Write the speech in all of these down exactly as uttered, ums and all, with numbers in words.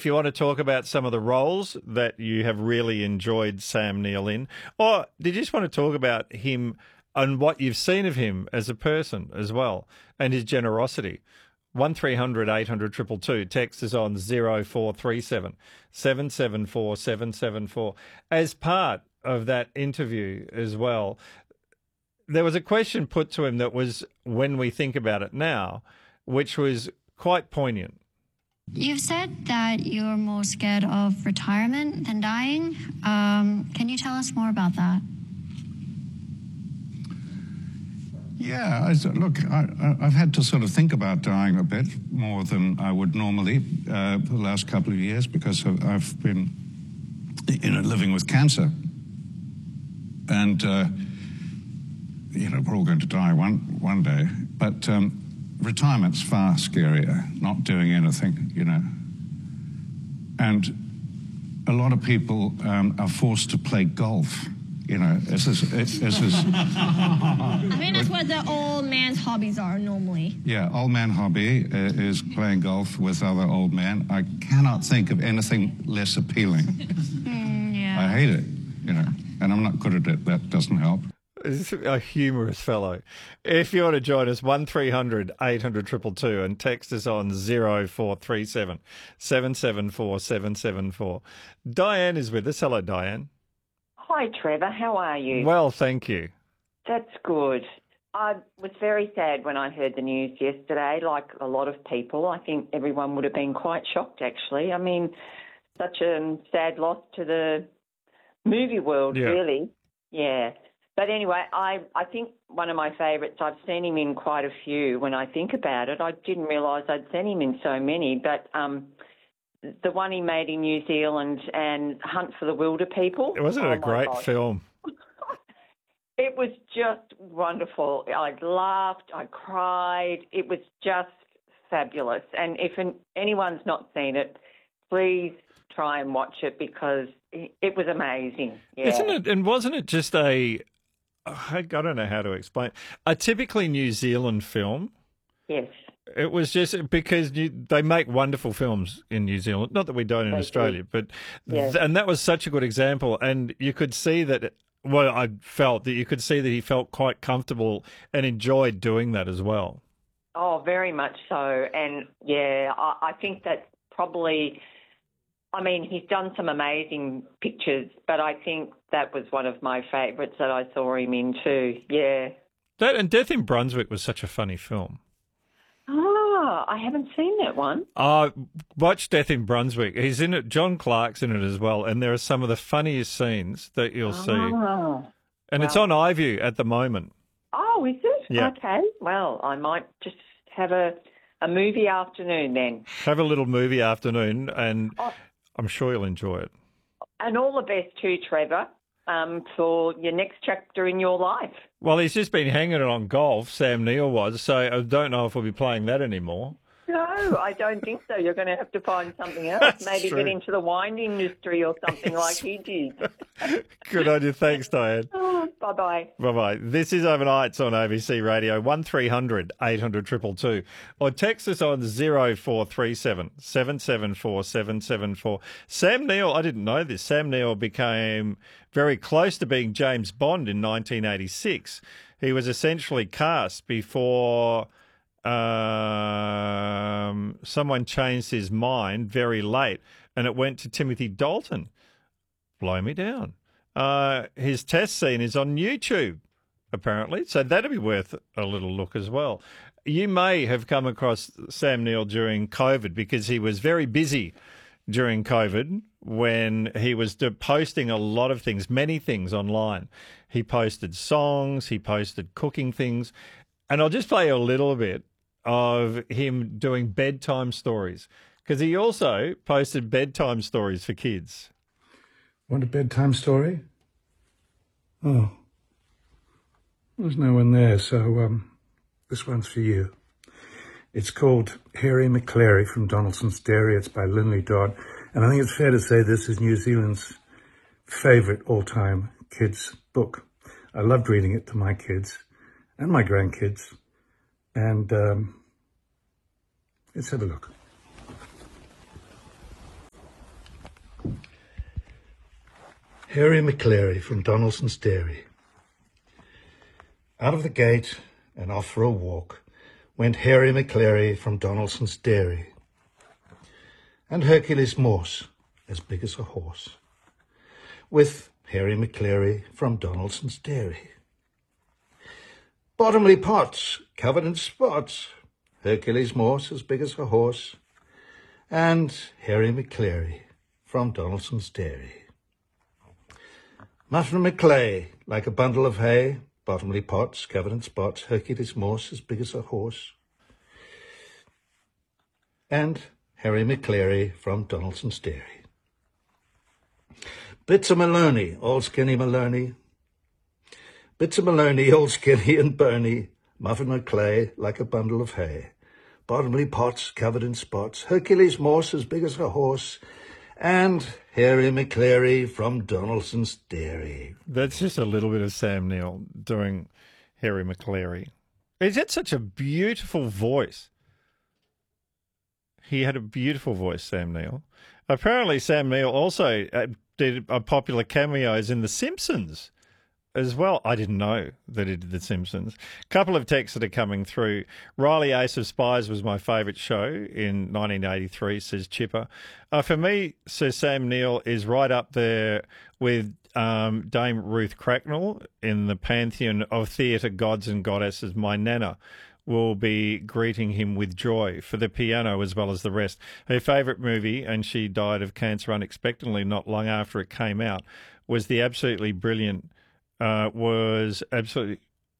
if you want to talk about some of the roles that you have really enjoyed Sam Neill in, or did you just want to talk about him and what you've seen of him as a person as well and his generosity? one three hundred eight hundred two two two. Text is on zero four three seven seven seven four seven seven four. As part of that interview as well, there was a question put to him that was, when we think about it now, which was quite poignant. You've said that you're more scared of retirement than dying. Um, can you tell us more about that? Yeah, I, look, I, I've had to sort of think about dying a bit more than I would normally uh, for the last couple of years, because I've, I've been, you know, living with cancer. And, uh, you know, we're all going to die one, one day. But um, retirement's far scarier, not doing anything, you know. And a lot of people um, are forced to play golf. You know, this is, this is... I mean, that's what the old man's hobbies are normally. Yeah, old man hobby uh, is playing golf with other old men. I cannot think of anything less appealing. Mm, yeah. I hate it, you know, and I'm not good at it. That doesn't help. He's a humorous fellow. If you want to join us, one three hundred eight hundred two two two and text us on zero four three seven seven seven four seven seven four. Diane is with us. Hello, Diane. Hi, Trevor. How are you? Well, thank you. That's good. I was very sad when I heard the news yesterday, like a lot of people. I think everyone would have been quite shocked, actually. I mean, such a sad loss to the movie world, Yeah. really. Yeah. But anyway, I, I think one of my favourites, I've seen him in quite a few when I think about it. I didn't realise I'd seen him in so many, but... um. The one he made in New Zealand and Hunt for the Wilder People. Wasn't it Oh, a my great gosh. film? It was just wonderful. I laughed, I cried. It was just fabulous. And if an, anyone's not seen it, please try and watch it, because it was amazing. Yeah. Isn't it? And wasn't it just a, I don't know how to explain, a typically New Zealand film? Yes. It was just because you, they make wonderful films in New Zealand. Not that we don't in They Australia, do. but Yeah. th- and that was such a good example. And you could see that. Well, I felt that you could see that he felt quite comfortable and enjoyed doing that as well. Oh, very much so. And yeah, I, I think that's probably. I mean, he's done some amazing pictures, but I think that was one of my favourites that I saw him in too. Yeah. That and Death in Brunswick was such a funny film. Ah, I haven't seen that one. Uh, watch Death in Brunswick. He's in it. John Clark's in it as well, and there are some of the funniest scenes that you'll see. Oh, And it's well. on iView at the moment. oh, is it? Yeah. Okay. Well, I might just have a, a movie afternoon then. Have a little movie afternoon, and Oh. I'm sure you'll enjoy it. And all the best too, Trevor, um, for your next chapter in your life. Well, he's just been hanging it on golf, Sam Neill was, so I don't know if we'll be playing that anymore. No, I don't think so. You're going to have to find something else. That's Maybe true. get into the wine industry or something like he did. Good on you. Thanks, Diane. Oh, bye-bye. Bye-bye. This is Overnights on A B C Radio, one three hundred eight hundred two two two. Or text us on zero four three seven seven seven four seven seven four. Sam Neill, I didn't know this, Sam Neill became very close to being James Bond in nineteen eighty-six. He was essentially cast before um, someone changed his mind very late, and it went to Timothy Dalton. Blow me down. Uh, his test scene is on YouTube, apparently, so that'd be worth a little look as well. You may have come across Sam Neill during COVID because he was very busy during COVID when he was de- posting a lot of things, many things online. He posted songs, he posted cooking things, and I'll just play you a little bit of him doing bedtime stories because he also posted bedtime stories for kids. Want a bedtime story? Oh. There's no one there, so um, this one's for you. It's called Harry McClary from Donaldson's Dairy. It's by Linley Dodd. And I think it's fair to say this is New Zealand's favourite all-time kids' book. I loved reading it to my kids and my grandkids. And um, let's have a look. Harry McCleary from Donaldson's Dairy. Out of the gate and off for a walk went Harry McCleary from Donaldson's Dairy, and Hercules Morse, as big as a horse, with Harry McCleary from Donaldson's Dairy. Bottomley pots covered in spots, Hercules Morse, as big as a horse, and Harry McCleary from Donaldson's Dairy. Muffin McClay, like a bundle of hay, bottomley pots covered in spots, Hercules Morse, as big as a horse, and Harry McCleary from Donaldson's Dairy. Bits of Maloney, old skinny Maloney, Bits of Maloney, old skinny and bony, Muffin McClay, like a bundle of hay, bottomley pots covered in spots, Hercules Morse, as big as a horse, and Harry McCleary from Donaldson's Dairy. That's just a little bit of Sam Neill doing Harry McCleary. He's had such a beautiful voice. He had a beautiful voice, Sam Neill. Apparently, Sam Neill also uh, did a popular cameos in The Simpsons as well. I didn't know that he did The Simpsons. A couple of texts that are coming through. Riley Ace of Spies was my favourite show in nineteen eighty-three, says Chipper. Uh, for me, Sir Sam Neill is right up there with um, Dame Ruth Cracknell in the pantheon of theatre gods and goddesses. My Nana will be greeting him with joy for the piano as well as the rest. Her favourite movie, and she died of cancer unexpectedly not long after it came out, was the absolutely brilliant, uh, was absolutely,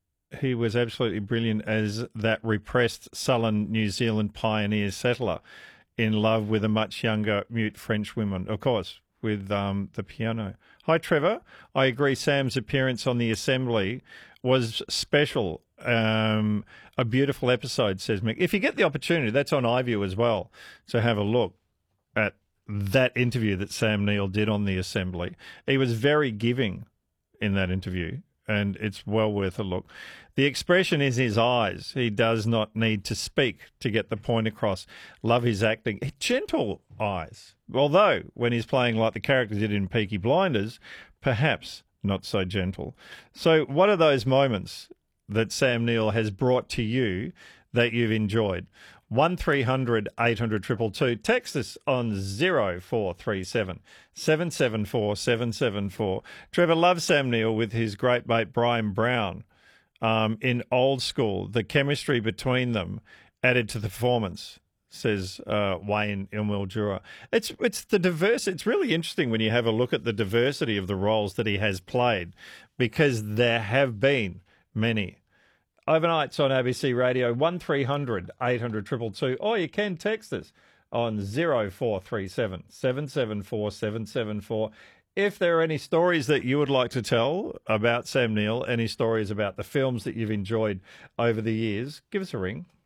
he was absolutely brilliant as that repressed sullen New Zealand pioneer settler in love with a much younger mute French woman, of course, with um, the piano. Hi, Trevor. I agree Sam's appearance on the Assembly was special. Um, a beautiful episode, says Mick. If you get the opportunity, that's on iView as well, so have a look at that interview that Sam Neill did on the Assembly. He was very giving in that interview, and it's well worth a look. The expression is his eyes. He does not need to speak to get the point across. Love his acting. Gentle eyes. Although, when he's playing like the character did in Peaky Blinders, perhaps not so gentle. So what are those moments that Sam Neill has brought to you that you've enjoyed? one three hundred eight hundred two two two. Text us on zero four three seven seven seven four seven seven four. Trevor loves Sam Neill with his great mate Brian Brown um, in Old School. The chemistry between them added to the performance, says uh, Wayne in Mildura. It's it's the diverse. It's really interesting when you have a look at the diversity of the roles that he has played, because there have been many. Overnights on A B C Radio, one three hundred eight hundred two two two, or you can text us on zero four three seven seven seven four seven seven four. If there are any stories that you would like to tell about Sam Neill, any stories about the films that you've enjoyed over the years, give us a ring.